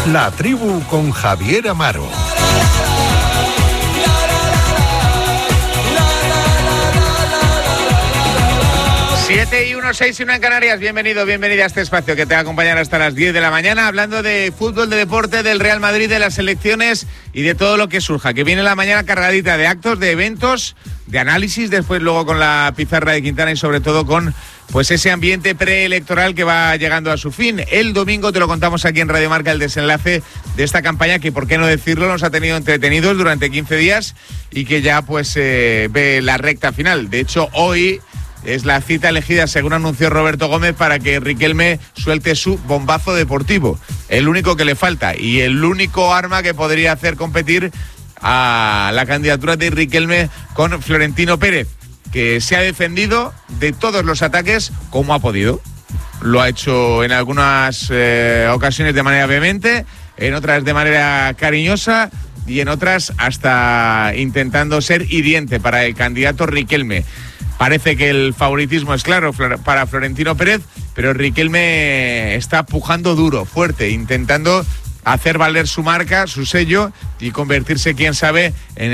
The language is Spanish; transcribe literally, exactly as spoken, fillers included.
La Tribu con Javier Amaro. siete y uno, seis y uno en Canarias. Bienvenido, bienvenida a este espacio que te va a acompañar hasta las diez de la mañana, hablando de fútbol, de deporte, del Real Madrid, de las elecciones y de todo lo que surja. Que viene la mañana cargadita de actos, de eventos, de análisis, después luego con la pizarra de Quintana y sobre todo con pues ese ambiente preelectoral que va llegando a su fin. El domingo te lo contamos aquí en Radio Marca, el desenlace de esta campaña que, por qué no decirlo, nos ha tenido entretenidos durante quince días y que ya pues eh, ve la recta final. De hecho, hoy es la cita elegida, según anunció Roberto Gómez, para que Riquelme suelte su bombazo deportivo. El único que le falta y el único arma que podría hacer competir a la candidatura de Riquelme con Florentino Pérez, que se ha defendido de todos los ataques como ha podido. Lo ha hecho en algunas eh, ocasiones de manera vehemente, en otras de manera cariñosa y en otras hasta intentando ser hiriente para el candidato Riquelme. Parece que el favoritismo es claro para Florentino Pérez, pero Riquelme está pujando duro, fuerte, intentando hacer valer su marca, su sello y convertirse, quién sabe, en